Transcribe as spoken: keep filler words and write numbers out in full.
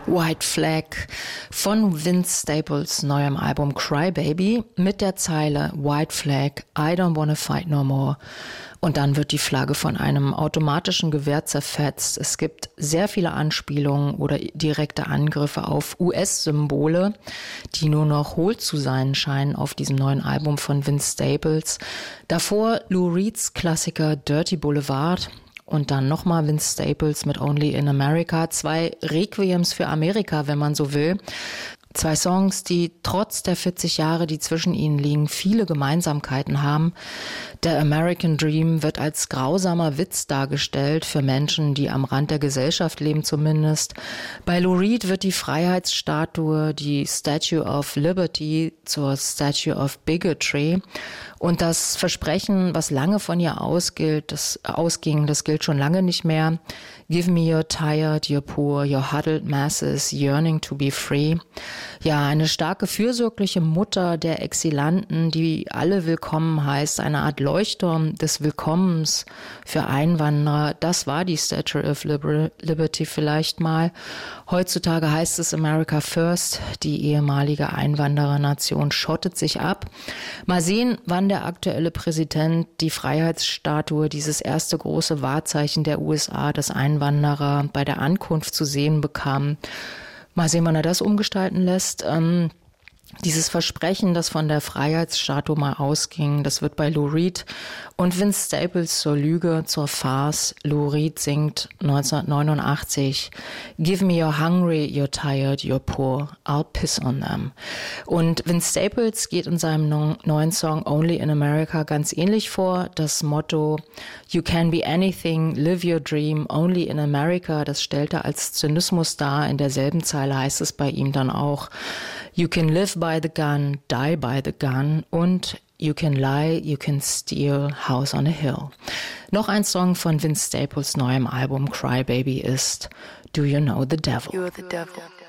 White Flag von Vince Staples neuem Album Cry Baby mit der Zeile White Flag, I don't wanna fight no more. Und dann wird die Flagge von einem automatischen Gewehr zerfetzt. Es gibt sehr viele Anspielungen oder direkte Angriffe auf U S-Symbole, die nur noch hohl zu sein scheinen auf diesem neuen Album von Vince Staples. Davor Lou Reeds Klassiker Dirty Boulevard. Und dann nochmal Vince Staples mit Only in America. Zwei Requiems für Amerika, wenn man so will. Zwei Songs, die trotz der vierzig Jahre, die zwischen ihnen liegen, viele Gemeinsamkeiten haben. Der American Dream wird als grausamer Witz dargestellt, für Menschen, die am Rand der Gesellschaft leben zumindest. Bei Lou Reed wird die Freiheitsstatue, die Statue of Liberty, zur Statue of Bigotry. Und das Versprechen, was lange von ihr ausgilt, das, ausging, das gilt schon lange nicht mehr. Give me your tired, your poor, your huddled masses yearning to be free. Ja, eine starke, fürsorgliche Mutter der Exilanten, die alle willkommen heißt, eine Art Leuchtturm des Willkommens für Einwanderer. Das war die Statue of Liber- Liberty vielleicht mal. Heutzutage heißt es America First. Die ehemalige Einwanderernation schottet sich ab. Mal sehen, wann der aktuelle Präsident die Freiheitsstatue, dieses erste große Wahrzeichen der U S A, das Einwanderer bei der Ankunft zu sehen bekam. Mal sehen, wann er das umgestalten lässt. Ähm, dieses Versprechen, das von der Freiheitsstatue mal ausging, das wird bei Lou Reed und Vince Staples zur Lüge, zur Farce. Lou Reed singt neunzehnhundertneunundachtzig Give me your hungry, you're tired, you're poor, I'll piss on them. Und Vince Staples geht in seinem neuen Song Only in America ganz ähnlich vor. Das Motto You can be anything, live your dream, only in America, das stellt er als Zynismus dar. In derselben Zeile heißt es bei ihm dann auch You can live by the gun, die by the gun und You can lie, you can steal, house on a hill. Noch ein Song von Vince Staples neuem Album Cry Baby ist Do You Know the Devil? You're the devil.